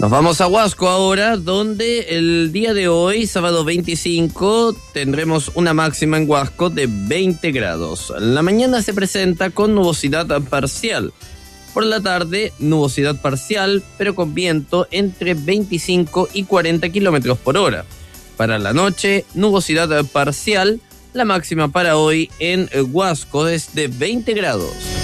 Nos vamos a Huasco ahora, donde el día de hoy, sábado 25, tendremos una máxima en Huasco de 20 grados. La mañana se presenta con nubosidad parcial. Por la tarde, nubosidad parcial, pero con viento entre 25 y 40 kilómetros por hora. Para la noche, nubosidad parcial. La máxima para hoy en Huasco es de 20 grados.